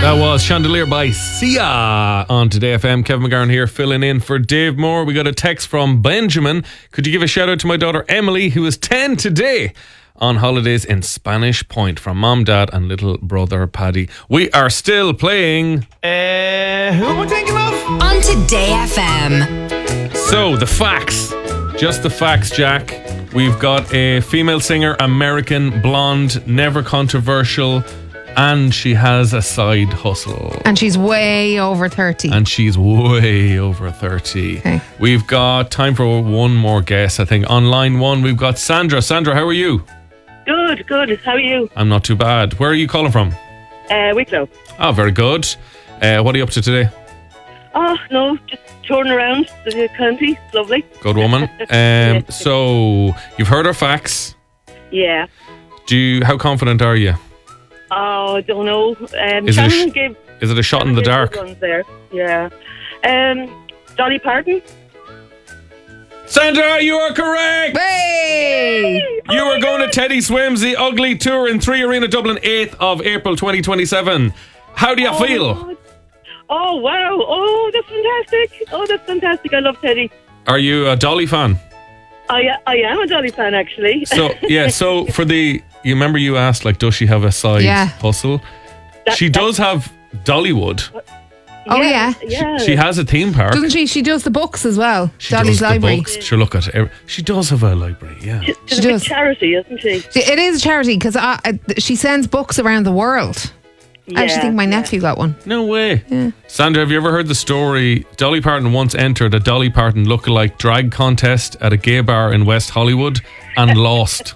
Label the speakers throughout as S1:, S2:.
S1: That was Chandelier by Sia on Today FM. Kevin McGarren here filling in for Dave Moore. We got a text from Benjamin. Could you give a shout out to my daughter Emily, who is 10 today, on holidays in Spanish Point, from mom, dad and little brother Paddy. We are still playing who am I thinking of?
S2: On Today FM.
S1: So the facts, just the facts, Jack. We've got a female singer, American, blonde, never controversial, and she has a side hustle.
S3: And she's way over 30.
S1: And she's way over 30.
S3: Okay.
S1: We've got time for one more guess, I think. On line one, we've got Sandra. Sandra, how are you?
S4: Good. How are you?
S1: I'm not too bad. Where are you calling from?
S4: Wicklow.
S1: Oh, very good. What are you up to today?
S4: Oh, no, just touring around the county. It's lovely.
S1: Good woman. So, you've heard our facts.
S4: Yeah.
S1: How confident are you?
S4: Oh, I don't know.
S1: Is it a shot in the dark?
S4: Ones there. Yeah. Dolly Parton.
S1: Sandra, you are correct!
S3: Hey!
S1: You are going to Teddy Swims, the Ugly Tour in 3 Arena Dublin, 8th of April 2027. How do you feel?
S4: God. Oh, wow. Oh, that's fantastic. I love Teddy.
S1: Are you a Dolly fan?
S4: I am a Dolly fan, actually.
S1: So for you remember you asked, like, does she have a side hustle? She does have Dollywood.
S3: Oh, yeah.
S1: She has a theme park.
S3: Doesn't she? She does the books as well.
S1: She
S3: Dolly's
S1: does
S3: Library.
S1: The books. Sure, look at it. She does have a library, yeah.
S4: She's a big charity, isn't she?
S3: It is a charity because she sends books around the world. I actually think my nephew got one.
S1: No way.
S3: Yeah.
S1: Sandra, have you ever heard the story? Dolly Parton once entered a Dolly Parton lookalike drag contest at a gay bar in West Hollywood and lost.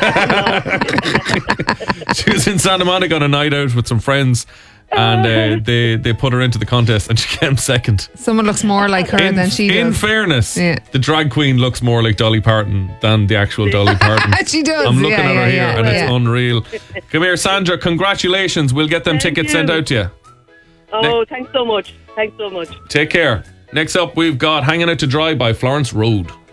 S1: She was in Santa Monica on a night out with some friends, and they put her into the contest and she came second.
S3: Someone looks more like her than she does.
S1: In fairness, the drag queen looks more like Dolly Parton than the actual Dolly Parton.
S3: She does.
S1: I'm looking at her here and it's unreal. Come here, Sandra. Congratulations. We'll get them tickets sent out to you.
S4: Oh, thanks so much.
S1: Take care. Next up, we've got Hanging Out to Dry by Florence Road.